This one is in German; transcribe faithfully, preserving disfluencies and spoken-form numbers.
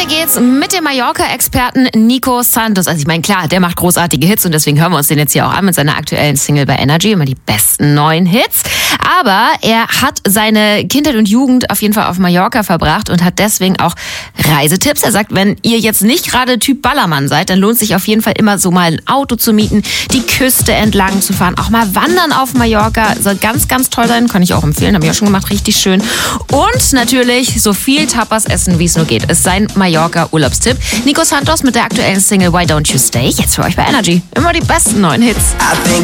geht's mit dem Mallorca-Experten Nico Santos. Also ich meine, klar, der macht großartige Hits und deswegen hören wir uns den jetzt hier auch an mit seiner aktuellen Single bei Energy, immer die besten neuen Hits. Aber er hat seine Kindheit und Jugend auf jeden Fall auf Mallorca verbracht und hat deswegen auch Reisetipps. Er sagt, wenn ihr jetzt nicht gerade Typ Ballermann seid, dann lohnt sich auf jeden Fall immer so mal ein Auto zu mieten, die Küste entlang zu fahren, auch mal wandern auf Mallorca. Soll ganz, ganz toll sein, kann ich auch empfehlen, habe ich auch schon gemacht, richtig schön. Und natürlich so viel Tapas essen, wie es nur geht, ist sein Mallorca-Urlaubstipp. Nico Santos mit der aktuellen Single Why Don't You Stay, jetzt für euch bei Energy. Immer die besten neuen Hits.